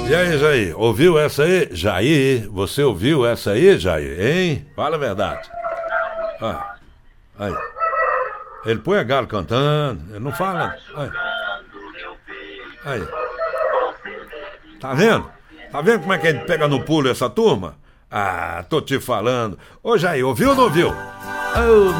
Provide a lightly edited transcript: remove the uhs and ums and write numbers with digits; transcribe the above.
E aí, Jair, ouviu essa aí? Jair, você ouviu essa aí, Jair, hein? Fala a verdade. Ah, aí. Ele põe a galo cantando, ele não fala. Aí. Aí. Tá vendo? Tá vendo como é que ele pega no pulo essa turma? Ah, tô te falando. Ô, Jair, ouviu ou não ouviu? Oh,